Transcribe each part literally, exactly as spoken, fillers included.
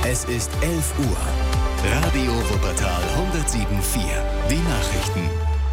Es ist elf Uhr. Radio Wuppertal hundertsieben Komma vier. Die Nachrichten.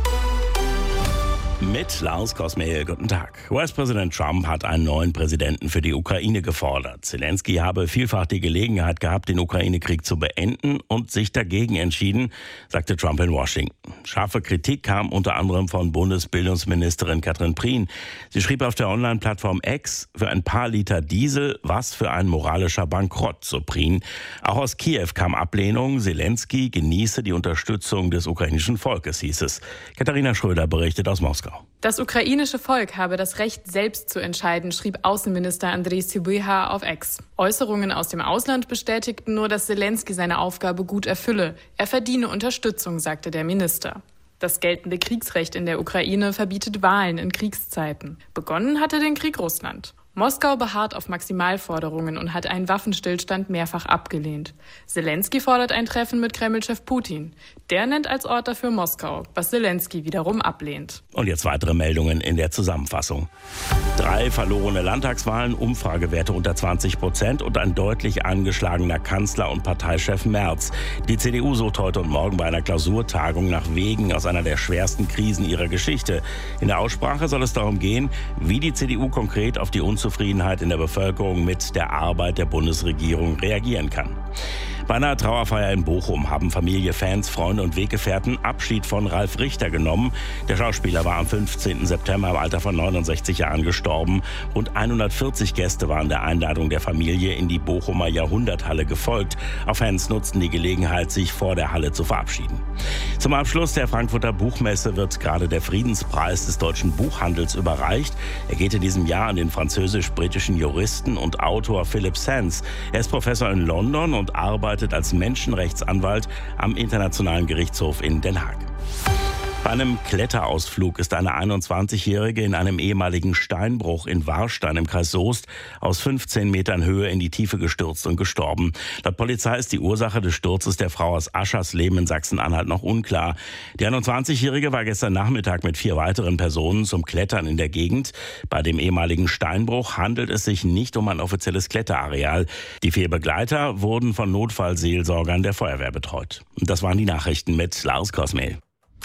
Mit Lars Kosmehl, guten Tag. U S-Präsident Trump hat einen neuen Präsidenten für die Ukraine gefordert. Zelensky habe vielfach die Gelegenheit gehabt, den Ukraine-Krieg zu beenden und sich dagegen entschieden, sagte Trump in Washington. Scharfe Kritik kam unter anderem von Bundesbildungsministerin Katrin Prien. Sie schrieb auf der Online-Plattform X, für ein paar Liter Diesel, was für ein moralischer Bankrott, so Prien. Auch aus Kiew kam Ablehnung. Zelensky genieße die Unterstützung des ukrainischen Volkes, hieß es. Katharina Schröder berichtet aus Moskau. Das ukrainische Volk habe das Recht, selbst zu entscheiden, schrieb Außenminister Andrei Sybiha auf X. Äußerungen aus dem Ausland bestätigten nur, dass Zelensky seine Aufgabe gut erfülle. Er verdiene Unterstützung, sagte der Minister. Das geltende Kriegsrecht in der Ukraine verbietet Wahlen in Kriegszeiten. Begonnen hatte den Krieg Russland. Moskau beharrt auf Maximalforderungen und hat einen Waffenstillstand mehrfach abgelehnt. Zelensky fordert ein Treffen mit Kreml-Chef Putin. Der nennt als Ort dafür Moskau, was Zelensky wiederum ablehnt. Und jetzt weitere Meldungen in der Zusammenfassung. Drei verlorene Landtagswahlen, Umfragewerte unter zwanzig Prozent und ein deutlich angeschlagener Kanzler und Parteichef Merz. Die C D U sucht heute und morgen bei einer Klausurtagung nach Wegen aus einer der schwersten Krisen ihrer Geschichte. In der Aussprache soll es darum gehen, wie die C D U konkret auf die Unzufriedenheit in der Bevölkerung mit der Arbeit der Bundesregierung reagieren kann. Bei einer Trauerfeier in Bochum haben Familie, Fans, Freunde und Weggefährten Abschied von Ralf Richter genommen. Der Schauspieler war am fünfzehnten September im Alter von neunundsechzig Jahren gestorben. Rund hundertvierzig Gäste waren der Einladung der Familie in die Bochumer Jahrhunderthalle gefolgt. Auch Fans nutzten die Gelegenheit, sich vor der Halle zu verabschieden. Zum Abschluss der Frankfurter Buchmesse wird gerade der Friedenspreis des deutschen Buchhandels überreicht. Er geht in diesem Jahr an den französisch-britischen Juristen und Autor Philip Sands. Er ist Professor in London und arbeitet als Menschenrechtsanwalt am Internationalen Gerichtshof in Den Haag. Bei einem Kletterausflug ist eine einundzwanzigjährige in einem ehemaligen Steinbruch in Warstein im Kreis Soest aus fünfzehn Metern Höhe in die Tiefe gestürzt und gestorben. Laut Polizei ist die Ursache des Sturzes der Frau aus Aschersleben in Sachsen-Anhalt noch unklar. Die einundzwanzigjährige war gestern Nachmittag mit vier weiteren Personen zum Klettern in der Gegend. Bei dem ehemaligen Steinbruch handelt es sich nicht um ein offizielles Kletterareal. Die vier Begleiter wurden von Notfallseelsorgern der Feuerwehr betreut. Das waren die Nachrichten mit Lars Kosmehl.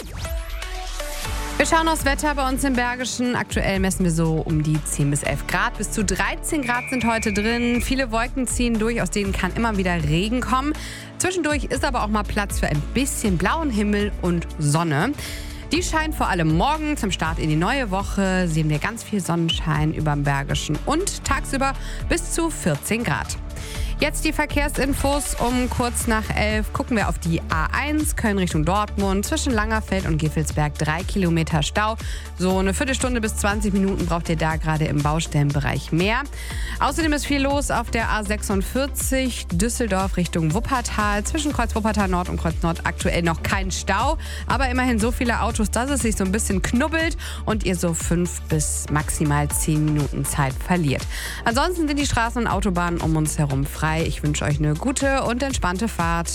Wir schauen aufs Wetter bei uns im Bergischen. Aktuell messen wir so um die zehn bis elf Grad. Bis zu dreizehn Grad sind heute drin. Viele Wolken ziehen durch, aus denen kann immer wieder Regen kommen. Zwischendurch ist aber auch mal Platz für ein bisschen blauen Himmel und Sonne. Die scheint vor allem morgen zum Start in die neue Woche. Sehen wir ganz viel Sonnenschein über dem Bergischen und tagsüber bis zu vierzehn Grad. Jetzt die Verkehrsinfos um kurz nach elf. Gucken wir auf die A eins, Köln Richtung Dortmund. Zwischen Langerfeld und Gevelsberg drei Kilometer Stau. So eine Viertelstunde bis zwanzig Minuten braucht ihr da gerade im Baustellenbereich mehr. Außerdem ist viel los auf der A sechsundvierzig, Düsseldorf Richtung Wuppertal. Zwischen Kreuz Wuppertal Nord und Kreuz Nord aktuell noch kein Stau. Aber immerhin so viele Autos, dass es sich so ein bisschen knubbelt und ihr so fünf bis maximal zehn Minuten Zeit verliert. Ansonsten sind die Straßen und Autobahnen um uns herum frei. Ich wünsche euch eine gute und entspannte Fahrt.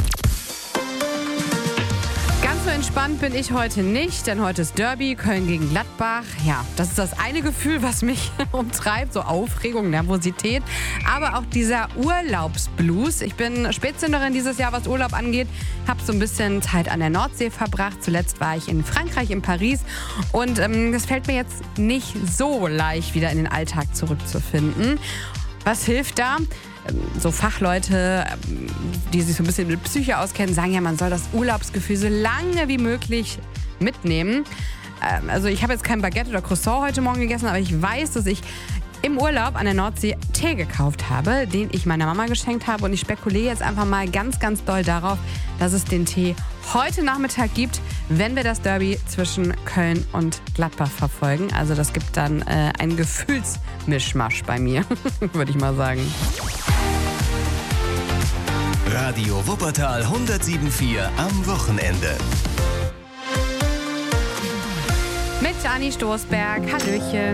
Ganz so entspannt bin ich heute nicht, denn heute ist Derby, Köln gegen Gladbach. Ja, das ist das eine Gefühl, was mich umtreibt, so Aufregung, Nervosität, aber auch dieser Urlaubsblues. Ich bin Spätzünderin dieses Jahr, was Urlaub angeht, habe so ein bisschen Zeit an der Nordsee verbracht. Zuletzt war ich in Frankreich, in Paris und ähm, das fällt mir jetzt nicht so leicht, wieder in den Alltag zurückzufinden. Was hilft da? So Fachleute, die sich so ein bisschen mit Psyche auskennen, sagen ja, man soll das Urlaubsgefühl so lange wie möglich mitnehmen. Also ich habe jetzt kein Baguette oder Croissant heute Morgen gegessen, aber ich weiß, dass ich im Urlaub an der Nordsee Tee gekauft habe, den ich meiner Mama geschenkt habe. Und ich spekuliere jetzt einfach mal ganz, ganz doll darauf, dass es den Tee heute Nachmittag gibt, wenn wir das Derby zwischen Köln und Gladbach verfolgen. Also das gibt dann äh, einen Gefühlsmischmasch bei mir, würde ich mal sagen. Radio Wuppertal hundertsieben Komma vier am Wochenende. Mit Anni Stoßberg. Hallöchen.